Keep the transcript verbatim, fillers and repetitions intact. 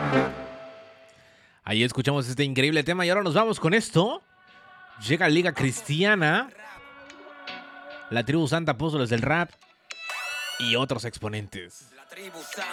Ahí escuchamos este increíble tema y ahora nos vamos con esto. Llega Liga Cristiana, la tribu Santa Apóstoles del Rap y otros exponentes.